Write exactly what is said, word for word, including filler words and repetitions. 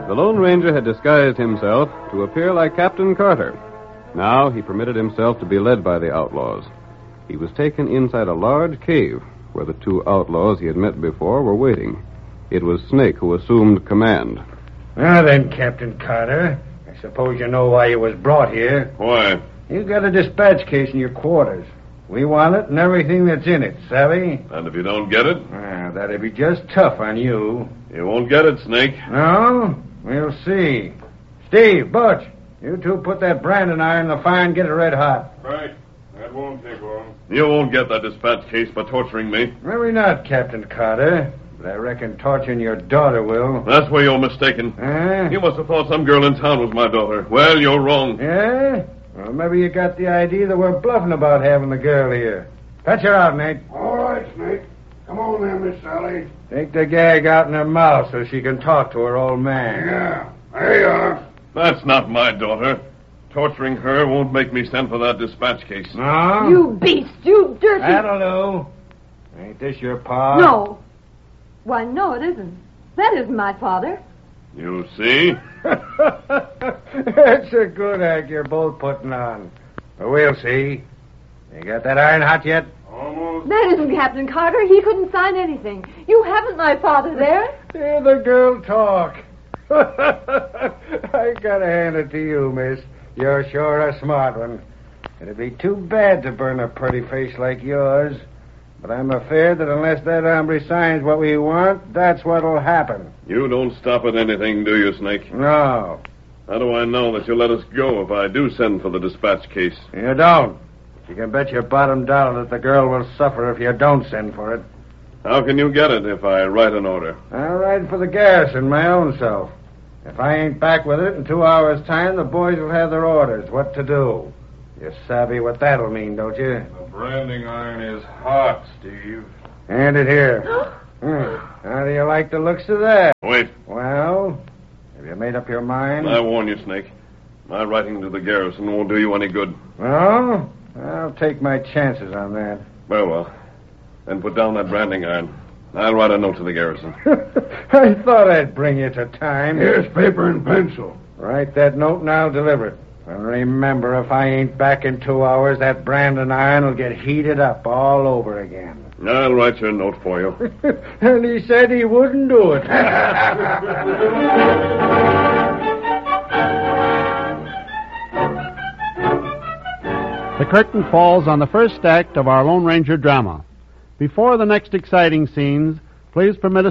The Lone Ranger had disguised himself to appear like Captain Carter. Now he permitted himself to be led by the outlaws. He was taken inside a large cave where the two outlaws he had met before were waiting. It was Snake who assumed command. Now then, Captain Carter, I suppose you know why you was brought here. Why? You got a dispatch case in your quarters. We want it and everything that's in it, savvy? And if you don't get it? Ah, that'd be just tough on you. You won't get it, Snake. No? We'll see. Steve, Butch, you two put that branding iron in the fire and get it red hot. Right. That won't take long. You won't get that dispatch case by torturing me. Maybe not, Captain Carter. But I reckon torturing your daughter will. That's where you're mistaken. Huh? You must have thought some girl in town was my daughter. Well, you're wrong. Yeah? Well, maybe you got the idea that we're bluffing about having the girl here. Fetch her out, Nate. All right, Snake. Come on there, Miss Sally. Take the gag out in her mouth so she can talk to her old man. Yeah, there you are. That's not my daughter. Torturing her won't make me send for that dispatch case. No? You beast, you dirty... That'll do. Ain't this your pa? No. Why, no, it isn't. That isn't my father. You see? That's a good act you're both putting on. But we'll see. You got that iron hot yet? Almost. That isn't Captain Carter. He couldn't sign anything. You haven't my father there. Hear the girl talk. I gotta hand it to you, miss. You're sure a smart one. It'd be too bad to burn a pretty face like yours. But I'm afraid that unless that hombre signs what we want, that's what'll happen. You don't stop at anything, do you, Snake? No. How do I know that you'll let us go if I do send for the dispatch case? You don't. You can bet your bottom dollar that the girl will suffer if you don't send for it. How can you get it if I write an order? I'll ride for the garrison my own self. If I ain't back with it in two hours' time, the boys will have their orders what to do. You savvy what that'll mean, don't you? The branding iron is hot, Steve. Hand it here. hmm. How do you like the looks of that? Wait. Well, have you made up your mind? I warn you, Snake. My writing to the garrison won't do you any good. No? I'll take my chances on that. Well, well. Then put down that branding iron. I'll write a note to the garrison. I thought I'd bring you to time. Here's paper and pencil. Write that note and I'll deliver it. And remember, if I ain't back in two hours, that branding iron will get heated up all over again. I'll write your note for you. And he said he wouldn't do it. The curtain falls on the first act of our Lone Ranger drama. Before the next exciting scenes, please permit us